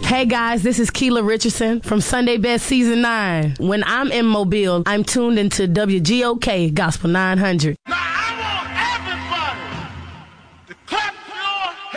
Hey guys, this is Keela Richardson from Sunday Best Season 9. When I'm in Mobile, I'm tuned into WGOK Gospel 900.